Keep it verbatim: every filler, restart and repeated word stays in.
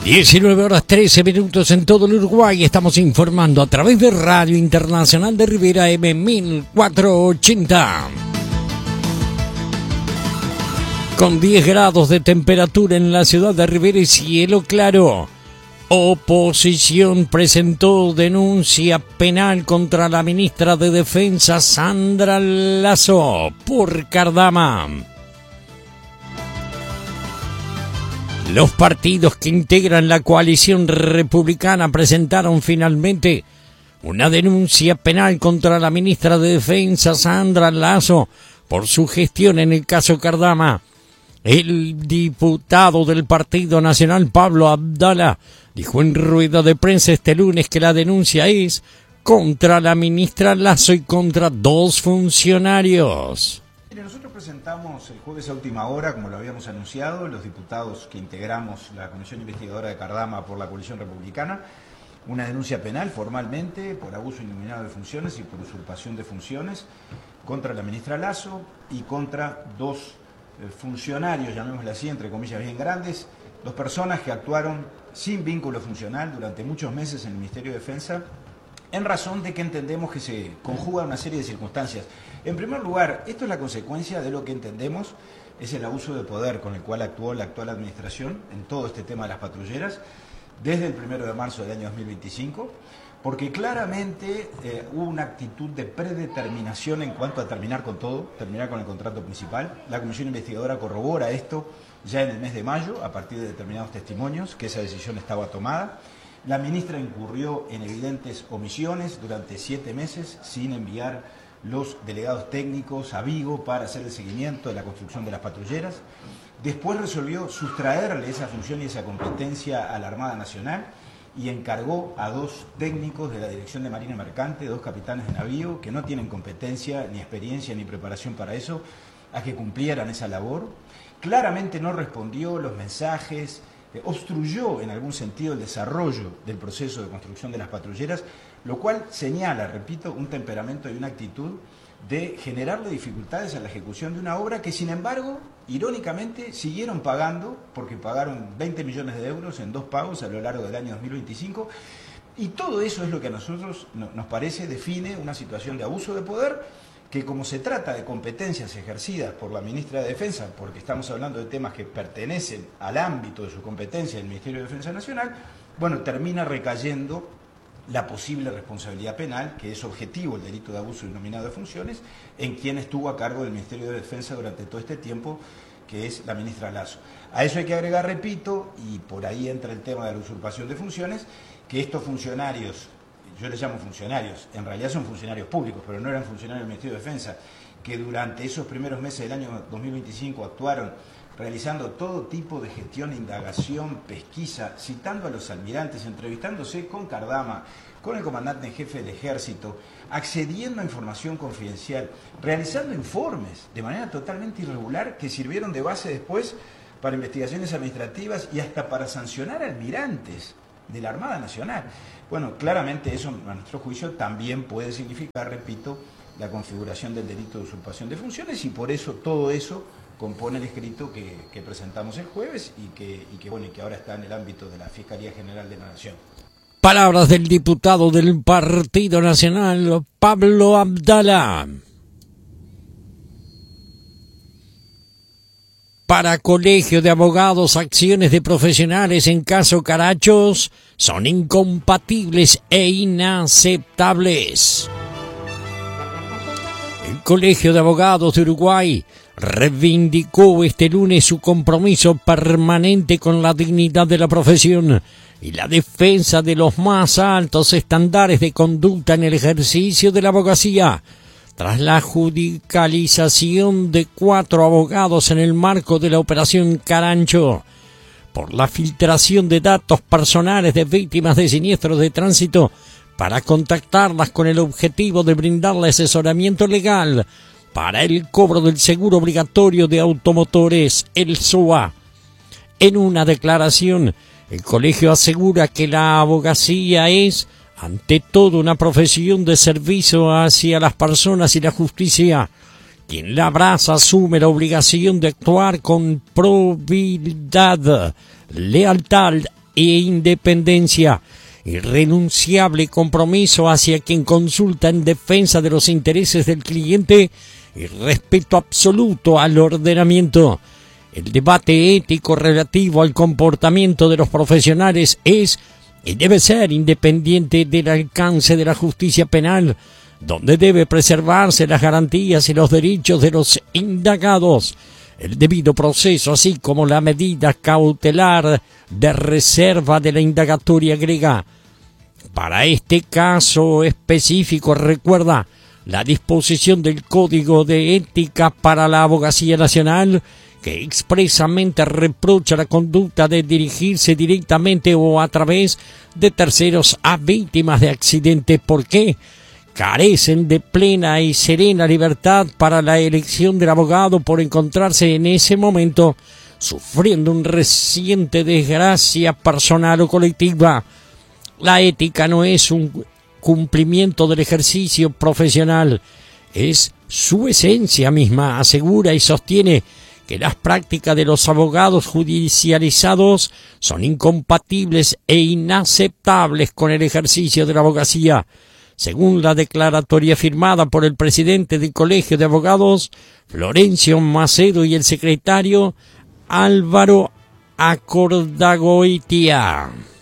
diecinueve horas trece minutos en todo el Uruguay. Estamos informando a través de Radio Internacional de Rivera M mil cuatrocientos ochenta. Con diez grados de temperatura en la ciudad de Rivera y cielo claro. Oposición presentó denuncia penal contra la ministra de Defensa Sandra Lasso por Cardama. Los partidos que integran la coalición republicana presentaron finalmente una denuncia penal contra la ministra de Defensa Sandra Lasso por su gestión en el caso Cardama. El diputado del Partido Nacional, Pablo Abdala, dijo en rueda de prensa este lunes que la denuncia es contra la ministra Lasso y contra dos funcionarios. Mire, nosotros presentamos el jueves a última hora, como lo habíamos anunciado, los diputados que integramos la Comisión Investigadora de Cardama por la coalición republicana, una denuncia penal formalmente por abuso indiscriminado de funciones y por usurpación de funciones contra la ministra Lasso y contra dos eh, funcionarios, llamémosle así, entre comillas bien grandes, dos personas que actuaron sin vínculo funcional durante muchos meses en el Ministerio de Defensa, en razón de que entendemos que se conjuga una serie de circunstancias. En primer lugar, esto es la consecuencia de lo que entendemos es el abuso de poder con el cual actuó la actual administración en todo este tema de las patrulleras desde el primero de marzo del año dos mil veinticinco, porque claramente eh, hubo una actitud de predeterminación en cuanto a terminar con todo, terminar con el contrato principal. La Comisión Investigadora corrobora esto ya en el mes de mayo, a partir de determinados testimonios, que esa decisión estaba tomada. La ministra incurrió en evidentes omisiones durante siete meses sin enviar los delegados técnicos a Vigo para hacer el seguimiento de la construcción de las patrulleras. Después resolvió sustraerle esa función y esa competencia a la Armada Nacional y encargó a dos técnicos de la Dirección de Marina Mercante, dos capitanes de navío, que no tienen competencia, ni experiencia, ni preparación para eso, a que cumplieran esa labor. Claramente no respondió los mensajes, eh, obstruyó en algún sentido el desarrollo del proceso de construcción de las patrulleras, lo cual señala, repito, un temperamento y una actitud de generarle dificultades a la ejecución de una obra que, sin embargo, irónicamente, siguieron pagando, porque pagaron veinte millones de euros en dos pagos a lo largo del año dos mil veinticinco, y todo eso es lo que a nosotros nos parece define una situación de abuso de poder, que como se trata de competencias ejercidas por la ministra de Defensa, porque estamos hablando de temas que pertenecen al ámbito de su competencia del Ministerio de Defensa Nacional, bueno, termina recayendo la posible responsabilidad penal, que es objetivo el delito de abuso indiscriminado de funciones, en quien estuvo a cargo del Ministerio de Defensa durante todo este tiempo, que es la ministra Lasso. A eso hay que agregar, repito, y por ahí entra el tema de la usurpación de funciones, que estos funcionarios, yo les llamo funcionarios, en realidad son funcionarios públicos, pero no eran funcionarios del Ministerio de Defensa, que durante esos primeros meses del año dos mil veinticinco actuaron realizando todo tipo de gestión, indagación, pesquisa, citando a los almirantes, entrevistándose con Cardama, con el comandante en jefe del ejército, accediendo a información confidencial, realizando informes de manera totalmente irregular que sirvieron de base después para investigaciones administrativas y hasta para sancionar almirantes de la Armada Nacional. Bueno, claramente eso, a nuestro juicio, también puede significar, repito, la configuración del delito de usurpación de funciones, y por eso todo eso compone el escrito que, que presentamos el jueves y que, y que, bueno, y que ahora está en el ámbito de la Fiscalía General de la Nación. Palabras del diputado del Partido Nacional, Pablo Abdala. Para Colegio de Abogados, acciones de profesionales en caso Carachos son incompatibles e inaceptables. El Colegio de Abogados de Uruguay reivindicó este lunes su compromiso permanente con la dignidad de la profesión y la defensa de los más altos estándares de conducta en el ejercicio de la abogacía, tras la judicialización de cuatro abogados en el marco de la Operación Carancho, por la filtración de datos personales de víctimas de siniestros de tránsito para contactarlas con el objetivo de brindarle asesoramiento legal para el cobro del seguro obligatorio de automotores, el S O A. En una declaración, el colegio asegura que la abogacía es, ante todo, una profesión de servicio hacia las personas y la justicia. Quien la abraza asume la obligación de actuar con probidad, lealtad e independencia, irrenunciable compromiso hacia quien consulta en defensa de los intereses del cliente y respeto absoluto al ordenamiento. El debate ético relativo al comportamiento de los profesionales es y debe ser independiente del alcance de la justicia penal, donde debe preservarse las garantías y los derechos de los indagados, el debido proceso, así como la medida cautelar de reserva de la indagatoria griega. Para este caso específico, recuerda la disposición del Código de Ética para la Abogacía Nacional, que expresamente reprocha la conducta de dirigirse directamente o a través de terceros a víctimas de accidentes. ¿Por qué? Carecen de plena y serena libertad para la elección del abogado por encontrarse en ese momento sufriendo una reciente desgracia personal o colectiva. La ética no es un cumplimiento del ejercicio profesional, es su esencia misma. Asegura y sostiene que las prácticas de los abogados judicializados son incompatibles e inaceptables con el ejercicio de la abogacía. Según la declaratoria firmada por el presidente del Colegio de Abogados, Florencio Macedo, y el secretario Álvaro Acordagoitia.